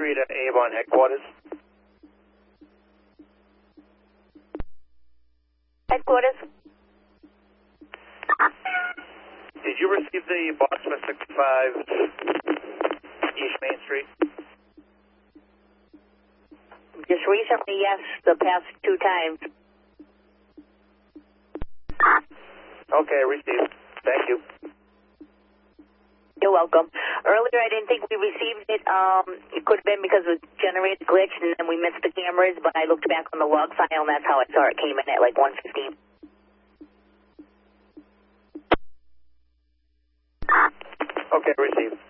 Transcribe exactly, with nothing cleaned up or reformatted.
three to Avon headquarters. Headquarters? Did you receive the Boxman sixty-five East Main Street? Just recently, yes, the past two times. Okay, received. Thank you. You're welcome. Earlier, I didn't think we received it. Um, it could have been because it generated glitch, and then we missed the cameras, but I looked back on the log file, and that's how I saw it came in at like one fifteen. Okay, received.